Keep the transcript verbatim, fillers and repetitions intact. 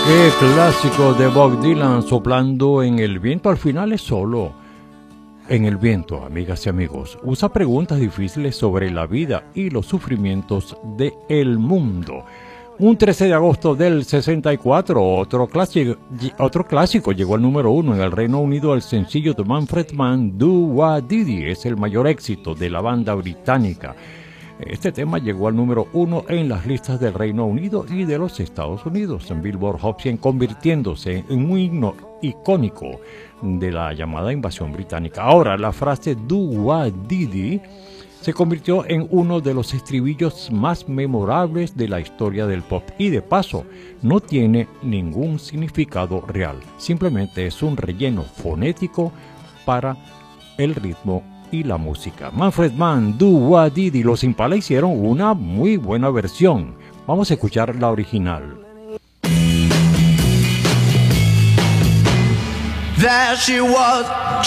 Qué clásico de Bob Dylan, soplando en el viento. Al final es solo en el viento, amigas y amigos. Usa preguntas difíciles sobre la vida y los sufrimientos del mundo. Un trece de agosto del sesenta y cuatro, otro clásico, otro clásico llegó al número uno en el Reino Unido. El sencillo de Manfred Mann, Do Wah Diddy, es el mayor éxito de la banda británica. Este tema llegó al número uno en las listas del Reino Unido y de los Estados Unidos, en Billboard Hot cien, convirtiéndose en un himno icónico de la llamada invasión británica. Ahora, la frase Do Wah Diddy se convirtió en uno de los estribillos más memorables de la historia del pop y, de paso, no tiene ningún significado real. Simplemente es un relleno fonético para el ritmo y la música. Manfred Mann, Do Wah Diddy. Los Impala hicieron una muy buena versión. Vamos a escuchar la original. There she was,